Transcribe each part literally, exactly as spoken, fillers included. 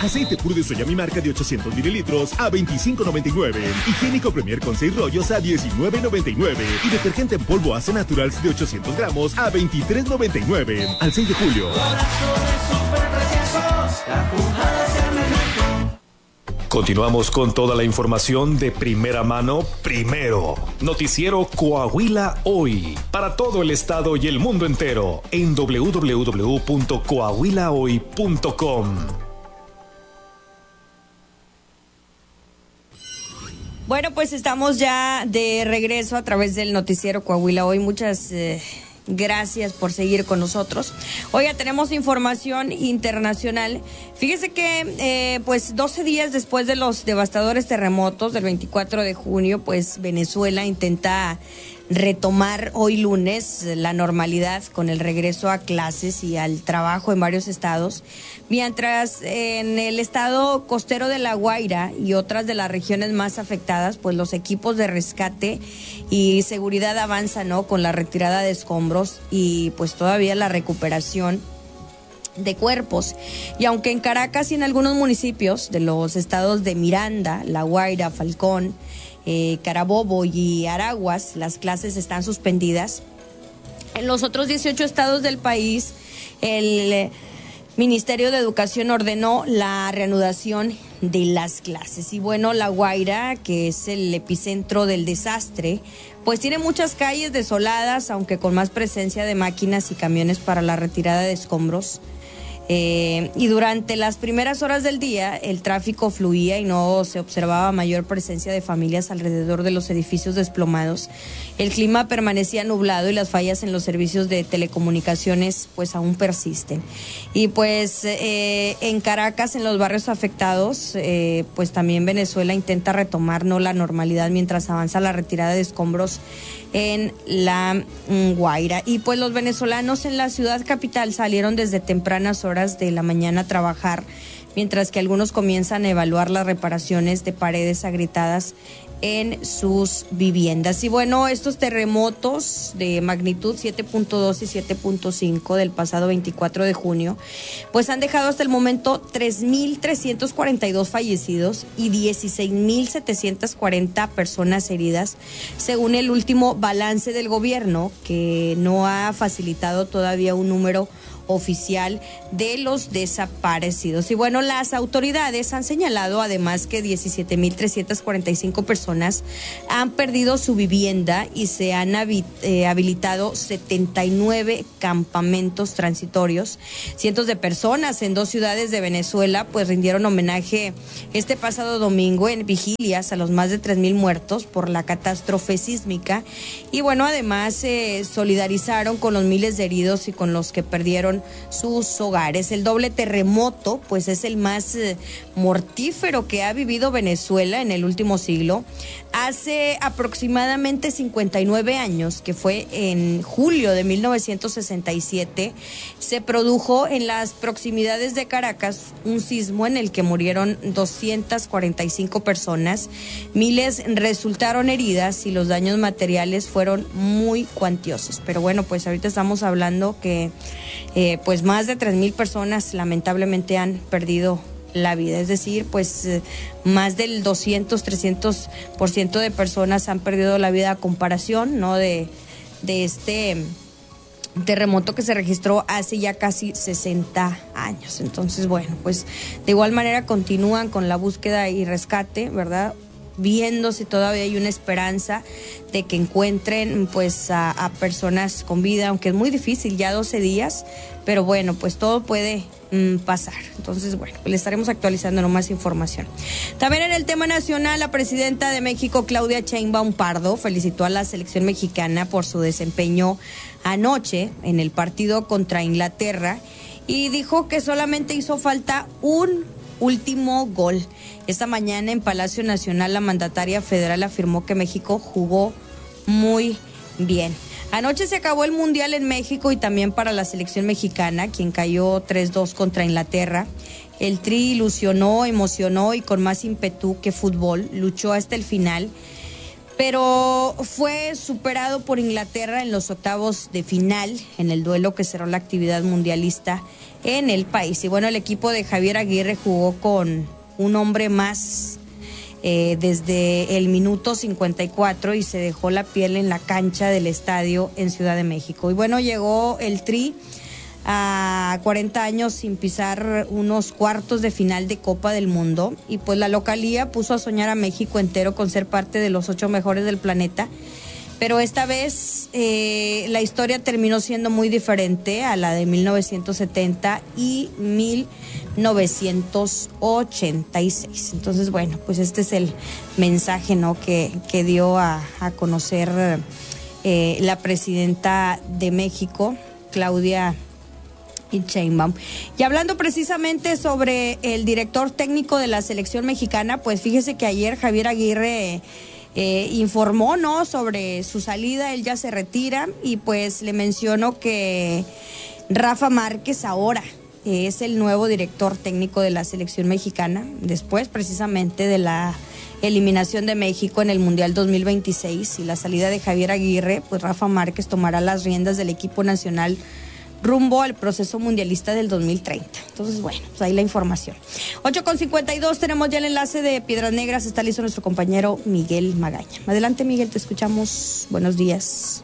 Aceite puro de soya mi marca de ochocientos mililitros a veinticinco noventa y nueve. Higiénico Premier con seis rollos a diecinueve noventa y nueve. Y detergente en polvo Ace Naturals de ochocientos gramos a veintitrés noventa y nueve. Al seis de julio. Continuamos con toda la información de primera mano, primero. Noticiero Coahuila Hoy. Para todo el estado y el mundo entero. En doble u doble u doble u punto coahuila hoy punto com. Bueno, pues estamos ya de regreso a través del noticiero Coahuila Hoy. Muchas eh, gracias por seguir con nosotros. Hoy ya tenemos información internacional. Fíjese que eh, pues doce días después de los devastadores terremotos del veinticuatro de junio, pues Venezuela intenta retomar hoy lunes la normalidad con el regreso a clases y al trabajo en varios estados, mientras en el estado costero de La Guaira y otras de las regiones más afectadas, pues los equipos de rescate y seguridad avanzan, ¿no?, con la retirada de escombros y pues todavía la recuperación de cuerpos. Y aunque en Caracas y en algunos municipios de los estados de Miranda, La Guaira, Falcón, Eh, Carabobo y Araguas, las clases están suspendidas, en los otros dieciocho estados del país, el eh, Ministerio de Educación ordenó la reanudación de las clases. Y bueno, La Guaira, que es el epicentro del desastre, pues tiene muchas calles desoladas, aunque con más presencia de máquinas y camiones para la retirada de escombros. Eh, y durante las primeras horas del día el tráfico fluía y no se observaba mayor presencia de familias alrededor de los edificios desplomados. El clima permanecía nublado y las fallas en los servicios de telecomunicaciones pues aún persisten. Y pues eh, en Caracas, en los barrios afectados, eh, pues también Venezuela intenta retomar no la normalidad mientras avanza la retirada de escombros en La Guaira. Y pues los venezolanos en la ciudad capital salieron desde tempranas horas de la mañana a trabajar, mientras que algunos comienzan a evaluar las reparaciones de paredes agrietadas en sus viviendas. Y bueno, estos terremotos de magnitud siete punto dos y siete punto cinco del pasado veinticuatro de junio, pues han dejado hasta el momento tres mil trescientos cuarenta y dos fallecidos y dieciséis mil setecientas cuarenta personas heridas, según el último balance del gobierno, que no ha facilitado todavía un número oficial de los desaparecidos. Y bueno, las autoridades han señalado además que diecisiete mil trescientas cuarenta y cinco personas han perdido su vivienda y se han habilitado setenta y nueve campamentos transitorios. Cientos de personas en dos ciudades de Venezuela pues rindieron homenaje este pasado domingo en vigilias a los más de tres mil muertos por la catástrofe sísmica. Y bueno, además se eh, solidarizaron con los miles de heridos y con los que perdieron sus hogares. El doble terremoto pues es el más eh, mortífero que ha vivido Venezuela en el último siglo. Hace aproximadamente cincuenta y nueve años, que fue en julio de mil novecientos sesenta y siete, se produjo en las proximidades de Caracas un sismo en el que murieron doscientas cuarenta y cinco personas, miles resultaron heridas y los daños materiales fueron muy cuantiosos. Pero bueno, pues ahorita estamos hablando que eh, pues más de tres mil personas lamentablemente han perdido la vida, es decir, pues eh, más del doscientos, trescientos por ciento de personas han perdido la vida a comparación, ¿no?, de, de este terremoto que se registró hace ya casi sesenta años. Entonces, bueno, pues de igual manera continúan con la búsqueda y rescate, ¿verdad?, viendo si todavía hay una esperanza de que encuentren pues a, a personas con vida, aunque es muy difícil, ya doce días, pero bueno, pues todo puede mmm, pasar. Entonces, bueno, pues le estaremos actualizando no más información. También en el tema nacional, la presidenta de México, Claudia Sheinbaum Pardo, felicitó a la selección mexicana por su desempeño anoche en el partido contra Inglaterra y dijo que solamente hizo falta un último gol. Esta mañana en Palacio Nacional la mandataria federal afirmó que México jugó muy bien. Anoche se acabó el Mundial en México y también para la selección mexicana, quien cayó tres dos contra Inglaterra. El Tri ilusionó, emocionó y con más ímpetu que fútbol luchó hasta el final, pero fue superado por Inglaterra en los octavos de final en el duelo que cerró la actividad mundialista en el país. Y bueno, el equipo de Javier Aguirre jugó con un hombre más eh, desde el minuto cincuenta y cuatro y se dejó la piel en la cancha del estadio en Ciudad de México. Y bueno, llegó el Tri a cuarenta años sin pisar unos cuartos de final de Copa del Mundo, y pues la localía puso a soñar a México entero con ser parte de los ocho mejores del planeta, pero esta vez eh, la historia terminó siendo muy diferente a la de mil novecientos setenta y mil novecientos ochenta y seis. Entonces, bueno, pues este es el mensaje, ¿no?, que, que dio a, a conocer eh, la presidenta de México, Claudia y Sheinbaum. Y hablando precisamente sobre el director técnico de la selección mexicana, pues fíjese que ayer Javier Aguirre eh, informó, ¿no?, sobre su salida. Él ya se retira y pues le menciono que Rafa Márquez ahora es el nuevo director técnico de la selección mexicana, después precisamente de la eliminación de México en el Mundial dos mil veintiséis y la salida de Javier Aguirre. Pues Rafa Márquez tomará las riendas del equipo nacional rumbo al proceso mundialista del dos mil treinta. Entonces, bueno, pues ahí la información. ocho con cincuenta y dos, tenemos ya el enlace de Piedras Negras. Está listo nuestro compañero Miguel Magaña. Adelante, Miguel, te escuchamos. Buenos días.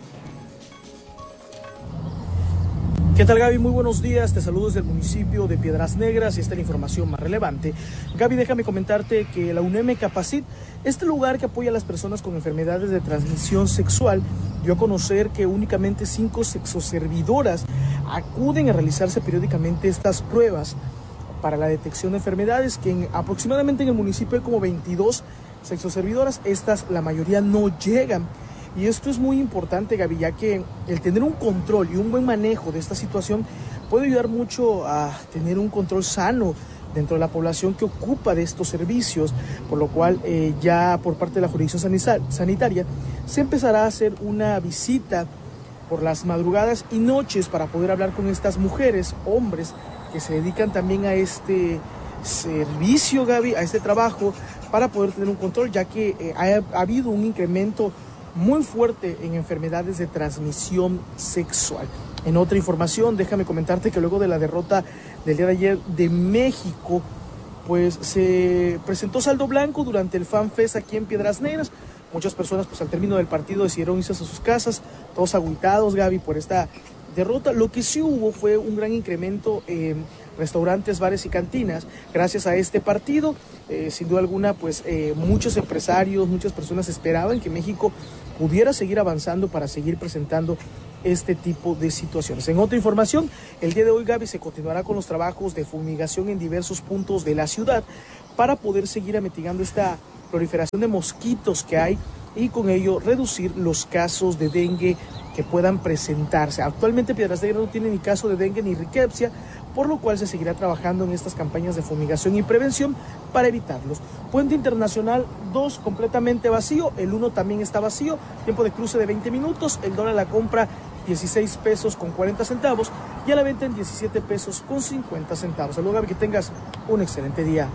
¿Qué tal, Gaby? Muy buenos días, te saludo desde el municipio de Piedras Negras y esta es la información más relevante. Gaby, déjame comentarte que la UNEM Capacit, este lugar que apoya a las personas con enfermedades de transmisión sexual, dio a conocer que únicamente cinco sexoservidoras acuden a realizarse periódicamente estas pruebas para la detección de enfermedades, que en, aproximadamente en el municipio hay como veintidós sexoservidoras, estas la mayoría no llegan. Y esto es muy importante, Gaby, ya que el tener un control y un buen manejo de esta situación puede ayudar mucho a tener un control sano dentro de la población que ocupa de estos servicios, por lo cual eh, ya por parte de la jurisdicción sanitaria se empezará a hacer una visita por las madrugadas y noches para poder hablar con estas mujeres, hombres, que se dedican también a este servicio, Gaby, a este trabajo, para poder tener un control, ya que eh, ha, ha habido un incremento muy fuerte en enfermedades de transmisión sexual. En otra información, déjame comentarte que luego de la derrota del día de ayer de México, pues se presentó saldo blanco durante el Fan Fest aquí en Piedras Negras. Muchas personas, pues al término del partido decidieron irse a sus casas, todos agüitados, Gaby, por esta derrota. Lo que sí hubo fue un gran incremento en restaurantes, bares y cantinas gracias a este partido. Eh, sin duda alguna, pues eh, muchos empresarios, muchas personas esperaban que México pudiera seguir avanzando para seguir presentando este tipo de situaciones. En otra información, el día de hoy, Gaby, se continuará con los trabajos de fumigación en diversos puntos de la ciudad para poder seguir mitigando esta proliferación de mosquitos que hay y con ello reducir los casos de dengue que puedan presentarse. Actualmente Piedras Negras no tiene ni caso de dengue ni riquepsia, por lo cual se seguirá trabajando en estas campañas de fumigación y prevención para evitarlos. Puente Internacional dos completamente vacío, el uno también está vacío, tiempo de cruce de veinte minutos, el dólar a la compra dieciséis pesos con cuarenta centavos y a la venta en diecisiete pesos con cincuenta centavos. Saludos, Gaby, que tengas un excelente día.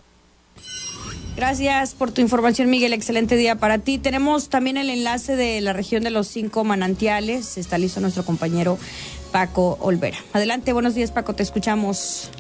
Gracias por tu información, Miguel. Excelente día para ti. Tenemos también el enlace de la región de los cinco manantiales. Está listo nuestro compañero Paco Olvera. Adelante, buenos días, Paco, te escuchamos.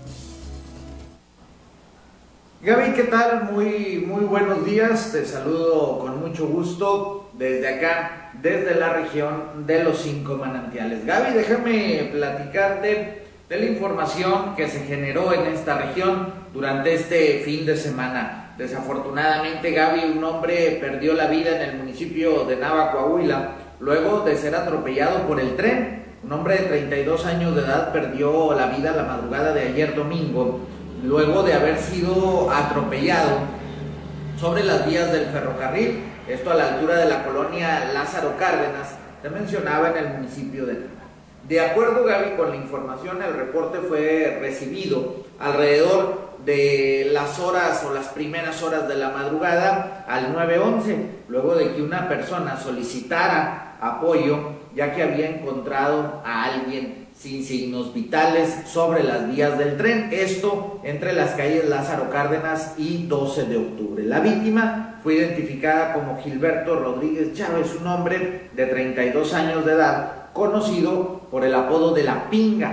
Gaby, ¿qué tal? Muy, muy buenos días. Te saludo con mucho gusto desde acá, desde la región de los cinco manantiales. Gaby, déjame platicarte de la información que se generó en esta región durante este fin de semana. Desafortunadamente, Gaby, un hombre perdió la vida en el municipio de Nava, Coahuila, luego de ser atropellado por el tren. Un hombre de treinta y dos años de edad perdió la vida la madrugada de ayer domingo, luego de haber sido atropellado sobre las vías del ferrocarril, esto a la altura de la colonia Lázaro Cárdenas, se mencionaba en el municipio de Nava. De acuerdo, Gaby, con la información, el reporte fue recibido alrededor de las horas o las primeras horas de la madrugada al nueve once, luego de que una persona solicitara apoyo, ya que había encontrado a alguien sin signos vitales sobre las vías del tren, esto entre las calles Lázaro Cárdenas y doce de octubre. La víctima fue identificada como Gilberto Rodríguez Chávez, un hombre de treinta y dos años de edad, conocido por el apodo de La Pinga,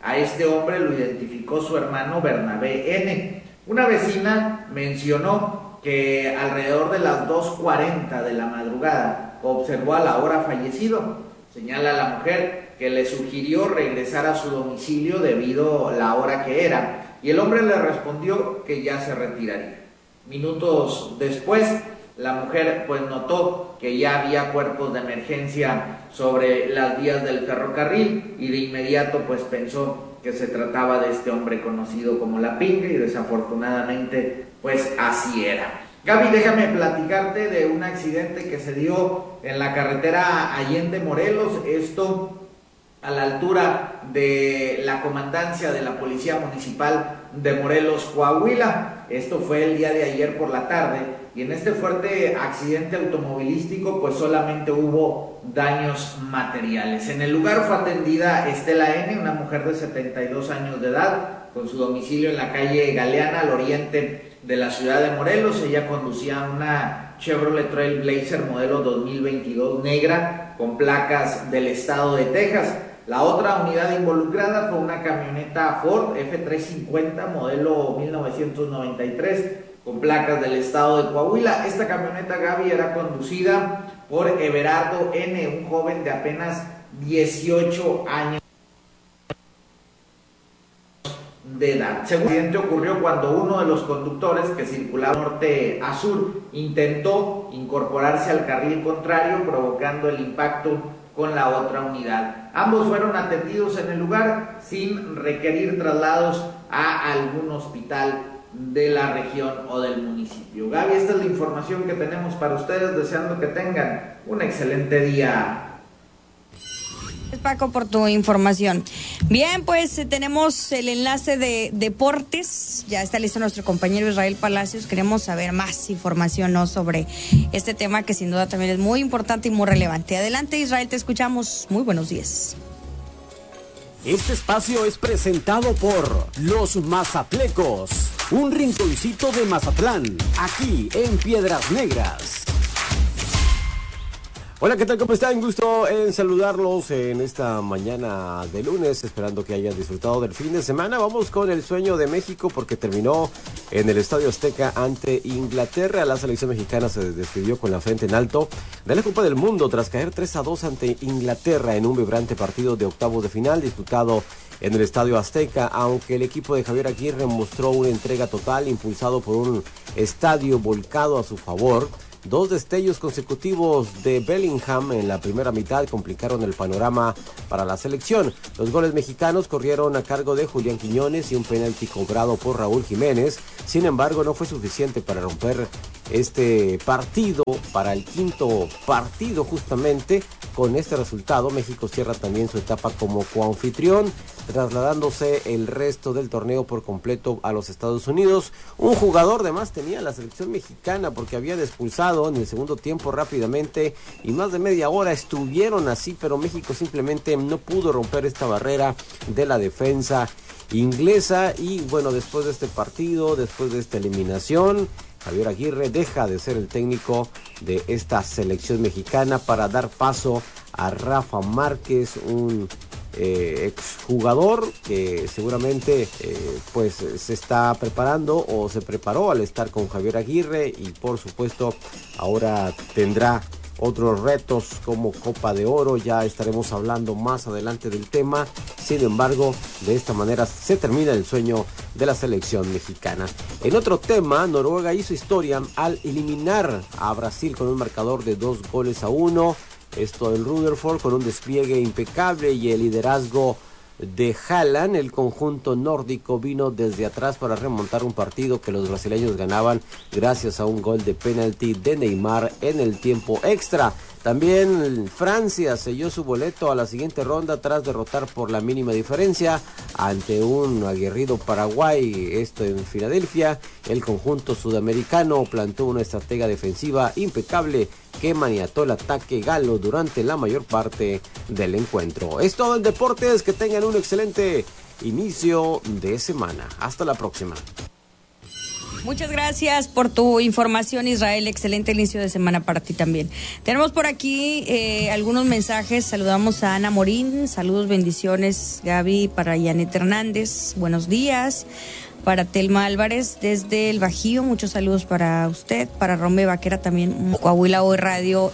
A este hombre lo identificó su hermano Bernabé N. Una vecina mencionó que alrededor de las dos cuarenta de la madrugada observó al ahora fallecido. Señala la mujer que le sugirió regresar a su domicilio debido a la hora que era, y el hombre le respondió que ya se retiraría. Minutos después, la mujer pues notó que ya había cuerpos de emergencia sobre las vías del ferrocarril y de inmediato pues pensó que se trataba de este hombre conocido como La Pinga, y desafortunadamente pues así era. Gaby, déjame platicarte de un accidente que se dio en la carretera Allende Morelos, esto a la altura de la comandancia de la Policía Municipal de Morelos, Coahuila. Esto fue el día de ayer por la tarde, y en este fuerte accidente automovilístico pues solamente hubo daños materiales. En el lugar fue atendida Estela N., una mujer de setenta y dos años de edad, con su domicilio en la calle Galeana, al oriente de la ciudad de Morelos. Ella conducía una Chevrolet Trailblazer modelo dos mil veintidós negra con placas del estado de Texas. La otra unidad involucrada fue una camioneta Ford F trescientos cincuenta modelo mil novecientos noventa y tres con placas del estado de Coahuila. Esta camioneta, Gaby, era conducida por Everardo N., un joven de apenas dieciocho años de edad. El accidente ocurrió cuando uno de los conductores que circulaba norte a sur intentó incorporarse al carril contrario, provocando el impacto con la otra unidad. Ambos fueron atendidos en el lugar sin requerir traslados a algún hospital de la región o del municipio. Gaby, esta es la información que tenemos para ustedes, deseando que tengan un excelente día. Gracias, Paco, por tu información. Bien, pues eh, tenemos el enlace de deportes. Ya está listo nuestro compañero Israel Palacios. Queremos saber más información, ¿no?, sobre este tema que sin duda también es muy importante y muy relevante. Adelante, Israel, te escuchamos. Muy buenos días. Este espacio es presentado por Los Mazatlecos, un rinconcito de Mazatlán, aquí en Piedras Negras. Hola, ¿qué tal? ¿Cómo están? Gusto en saludarlos en esta mañana de lunes, esperando que hayan disfrutado del fin de semana. Vamos con el sueño de México, porque terminó en el Estadio Azteca ante Inglaterra. La selección mexicana se despidió con la frente en alto de la Copa del Mundo tras caer tres a dos ante Inglaterra en un vibrante partido de octavos de final disputado en el Estadio Azteca. Aunque el equipo de Javier Aguirre mostró una entrega total, impulsado por un estadio volcado a su favor, dos destellos consecutivos de Bellingham en la primera mitad complicaron el panorama para la selección. Los goles mexicanos corrieron a cargo de Julián Quiñones y un penalti cobrado por Raúl Jiménez. Sin embargo, no fue suficiente para romper este partido. Para el quinto partido, justamente con este resultado, México cierra también su etapa como coanfitrión, trasladándose el resto del torneo por completo a los Estados Unidos. Un jugador de más tenía la selección mexicana, porque había expulsado en el segundo tiempo rápidamente, y más de media hora estuvieron así, pero México simplemente no pudo romper esta barrera de la defensa inglesa. Y bueno, después de este partido, después de esta eliminación, Javier Aguirre deja de ser el técnico de esta selección mexicana para dar paso a Rafa Márquez, un Eh, exjugador que seguramente eh, pues se está preparando o se preparó al estar con Javier Aguirre, y por supuesto ahora tendrá otros retos como Copa de Oro. Ya estaremos hablando más adelante del tema. Sin embargo, de esta manera se termina el sueño de la selección mexicana. En otro tema, Noruega hizo historia al eliminar a Brasil con un marcador de dos goles a uno. Esto en Rutherford, con un despliegue impecable y el liderazgo de Haaland. El conjunto nórdico vino desde atrás para remontar un partido que los brasileños ganaban gracias a un gol de penalti de Neymar en el tiempo extra. También Francia selló su boleto a la siguiente ronda tras derrotar por la mínima diferencia ante un aguerrido Paraguay, esto en Filadelfia. El conjunto sudamericano plantó una estrategia defensiva impecable que maniató el ataque galo durante la mayor parte del encuentro. Es todo en deportes, que tengan un excelente inicio de semana. Hasta la próxima. Muchas gracias por tu información, Israel. Excelente inicio de semana para ti también. Tenemos por aquí eh, algunos mensajes. Saludamos a Ana Morín. Saludos, bendiciones, Gaby, para Janet Hernández. Buenos días. Para Telma Álvarez desde el Bajío. Muchos saludos para usted. Para Romeo Vaquera también. Coahuila Hoy Radio.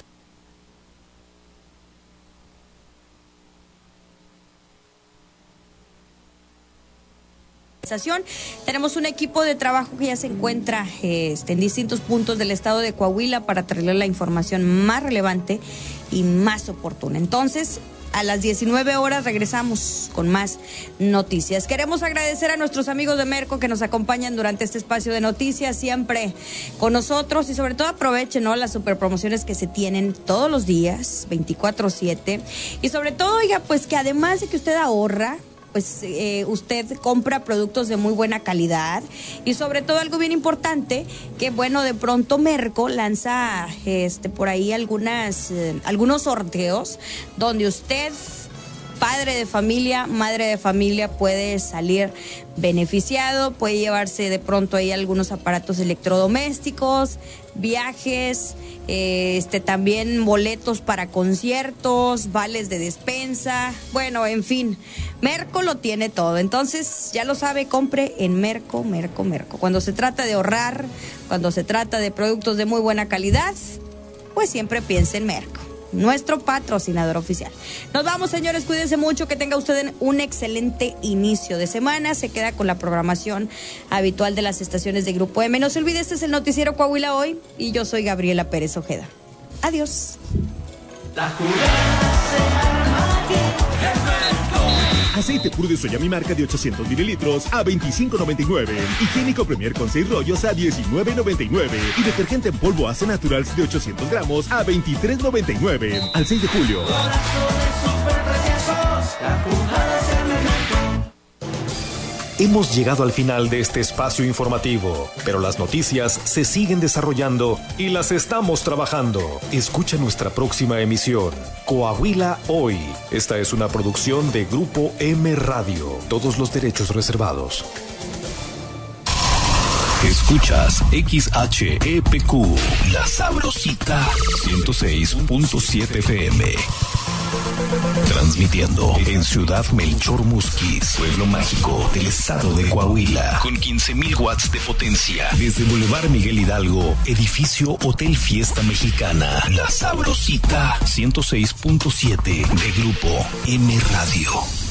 Tenemos un equipo de trabajo que ya se encuentra este, en distintos puntos del estado de Coahuila para traerle la información más relevante y más oportuna. Entonces, a las diecinueve horas regresamos con más noticias. Queremos agradecer a nuestros amigos de Merco que nos acompañan durante este espacio de noticias, siempre con nosotros, y sobre todo aprovechen, ¿no?, las super promociones que se tienen todos los días, veinticuatro siete, y sobre todo, oiga, pues que además de que usted ahorra, pues eh, usted compra productos de muy buena calidad, y sobre todo algo bien importante, que bueno, de pronto Merco lanza este por ahí algunas eh, algunos sorteos donde usted, padre de familia, madre de familia, puede salir beneficiado, puede llevarse de pronto ahí algunos aparatos electrodomésticos, viajes, eh, este también boletos para conciertos, vales de despensa, bueno, en fin, Merco lo tiene todo. Entonces, ya lo sabe, compre en Merco, Merco, Merco. Cuando se trata de ahorrar, cuando se trata de productos de muy buena calidad, pues siempre piense en Merco, nuestro patrocinador oficial. Nos vamos, señores, cuídense mucho, que tenga usted un excelente inicio de semana. Se queda con la programación habitual de las estaciones de Grupo M. No se olvide, este es el Noticiero Coahuila Hoy, y yo soy Gabriela Pérez Ojeda. Adiós. La Aceite puro de soya mi marca de ochocientos mililitros a veinticinco noventa y nueve. Higiénico Premier con seis rollos a diecinueve noventa y nueve. Y detergente en polvo Ace Naturals de ochocientos gramos a veintitrés noventa y nueve. Al seis de julio. Hemos llegado al final de este espacio informativo, pero las noticias se siguen desarrollando y las estamos trabajando. Escucha nuestra próxima emisión, Coahuila Hoy. Esta es una producción de Grupo M Radio. Todos los derechos reservados. Escuchas X H E P Q, La Sabrosita, ciento seis punto siete F M. Transmitiendo en Ciudad Melchor Musquis, pueblo mágico del estado de Coahuila, con quince mil watts de potencia. Desde Boulevard Miguel Hidalgo, edificio Hotel Fiesta Mexicana. La Sabrosita, ciento seis punto siete de Grupo M Radio.